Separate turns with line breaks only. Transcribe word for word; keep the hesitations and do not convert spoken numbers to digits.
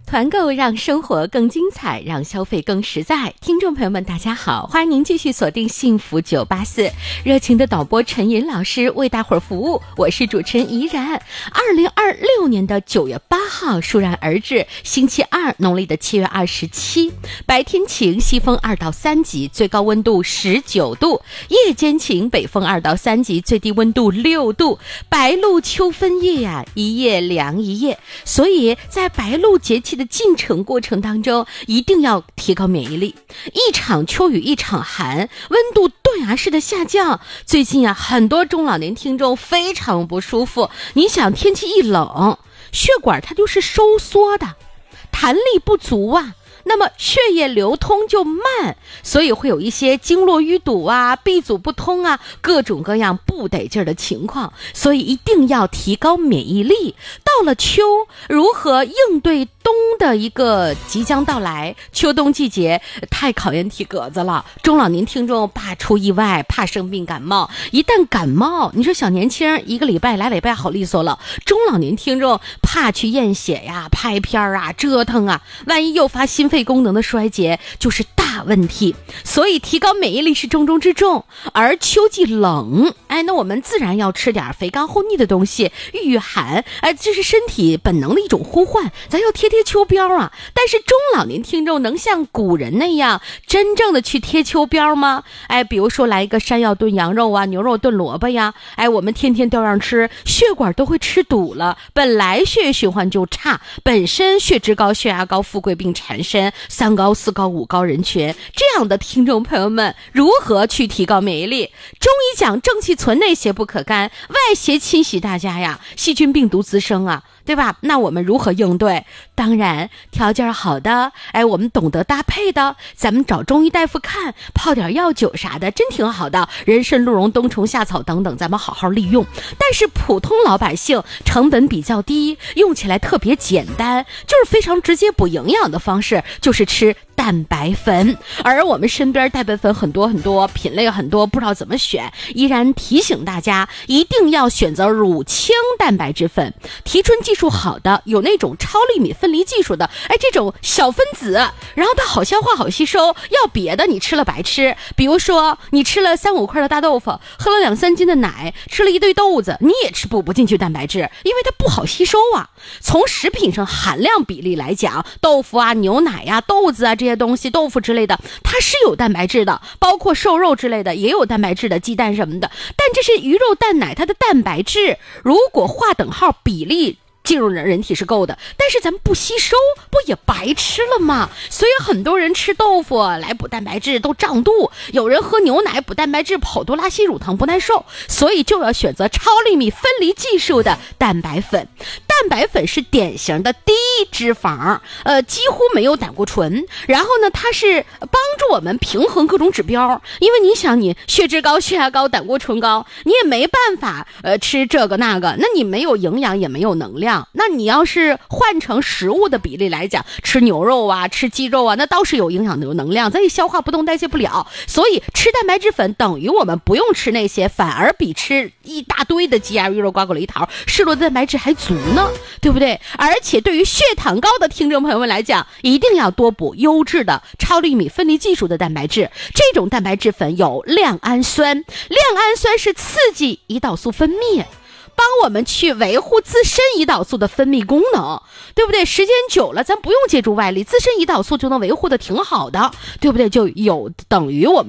团购让生活更精彩，让消费更实在。听众朋友们大家好，欢迎您继续锁定幸福九八四，热情的导播陈云老师为大伙儿服务，我是主持人怡然。二零二六年的九月八号倏然而至，星期二，农历的七月二十七，白天晴，西风二到三级，最高温度十九度，夜间晴，北风二到三级，最低温度六度。白露秋分夜呀、啊，一夜凉一夜，所以在白露节气的进程过程当中，一定要提高免疫力。一场秋雨一场寒，温度断崖式的下降。最近啊，很多中老年听众非常不舒服。你想，天气一冷，血管它就是收缩的，弹力不足啊，那么血液流通就慢，所以会有一些经络淤堵啊、闭阻不通啊，各种各样不得劲儿的情况。所以一定要提高免疫力。到了秋，如何应对冬的一个即将到来？秋冬季节太考验体格子了，中老年听众怕出意外，怕生病感冒。一旦感冒，你说小年轻一个礼拜俩礼拜好利索了，中老年听众怕去验血呀、拍片啊、折腾啊，万一诱发心肺功能的衰竭，就是大问题。所以提高免疫力是重中之重。而秋季冷，哎，那我们自然要吃点肥甘厚腻的东西，御御寒，哎，这是身体本能的一种呼唤，咱要贴贴秋膘啊。但是中老年听众能像古人那样真正的去贴秋膘吗？哎，比如说来一个山药炖羊肉啊，牛肉炖萝卜呀，哎，我们天天都让吃，血管都会吃堵了，本来血液循环就差，本身血脂高、血压高、富贵病缠身，三高四高五高人群，这样的听众朋友们如何去提高免疫力？中医讲正气存内，邪不可干，外邪侵袭大家呀，细菌病毒滋生啊，对吧？那我们如何应对？当然条件好的，哎，我们懂得搭配的，咱们找中医大夫看，泡点药酒啥的，真挺好的，人参鹿茸冬虫夏草等等，咱们好好利用。但是普通老百姓成本比较低，用起来特别简单，就是非常直接补营养的方式，就是吃蛋白粉。而我们身边蛋白粉很多很多，品类很多，不知道怎么选，依然提醒大家一定要选择乳清蛋白质粉。提纯技术好的，有那种超粒米分离技术的，哎，这种小分子，然后它好消化好吸收，要别的你吃了白吃。比如说你吃了三五块的大豆腐，喝了两三斤的奶，吃了一堆豆子，你也吃补不进去蛋白质，因为它不好吸收啊。从食品上含量比例来讲，豆腐啊、牛奶呀、啊、豆子啊这些东西，豆腐之类的，它是有蛋白质的，包括瘦肉之类的也有蛋白质的，鸡蛋什么的。但这是鱼肉蛋奶，它的蛋白质如果划等号比例进入人人体是够的，但是咱们不吸收，不也白吃了吗？所以很多人吃豆腐来补蛋白质都胀肚，有人喝牛奶补蛋白质跑肚拉稀乳糖不耐受，所以就要选择超粒米分离技术的蛋白粉。蛋白粉是典型的低脂肪，呃，几乎没有胆固醇，然后呢，它是帮助我们平衡各种指标。因为你想，你血脂高、血压高、胆固醇高，你也没办法呃吃这个那个，那你没有营养也没有能量。那你要是换成食物的比例来讲，吃牛肉啊，吃鸡肉啊，那倒是有营养的有能量，咱也消化不动代谢不了。所以吃蛋白质粉等于我们不用吃那些，反而比吃一大堆的鸡鸭鱼肉瓜果梨桃摄入的蛋白质还足呢，对不对？而且对于血糖高的听众朋友们来讲，一定要多补优质的超粒米分离技术的蛋白质。这种蛋白质粉有亮氨酸，亮氨酸是刺激胰岛素分泌，帮我们去维护自身胰岛素的分泌功能，对不对？时间久了咱不用借助外力，自身胰岛素就能维护的挺好的，对不对？就有等于我们